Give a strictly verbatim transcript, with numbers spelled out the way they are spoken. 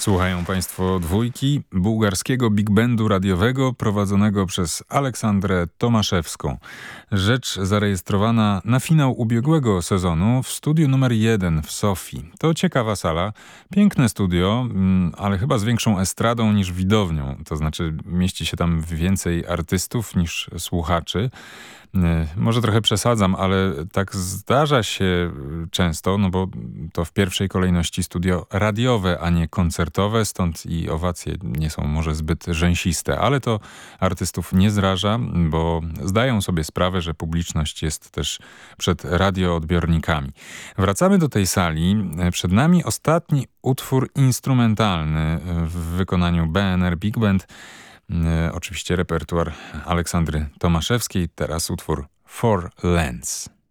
Słuchają Państwo dwójki bułgarskiego big bandu radiowego prowadzonego przez Aleksandrę Tomaszewską. Rzecz zarejestrowana na finał ubiegłego sezonu w studiu numer jeden w Sofii. To ciekawa sala, piękne studio, ale chyba z większą estradą niż widownią. To znaczy mieści się tam więcej artystów niż słuchaczy. Może trochę przesadzam, ale tak zdarza się często, no bo to w pierwszej kolejności studio radiowe, a nie koncertowe, stąd i owacje nie są może zbyt rzęsiste, ale to artystów nie zraża, bo zdają sobie sprawę, że publiczność jest też przed radioodbiornikami. Wracamy do tej sali. Przed nami ostatni utwór instrumentalny w wykonaniu B N R Big Band. Oczywiście repertuar Aleksandry Tomaszewskiej, teraz utwór Four Lands.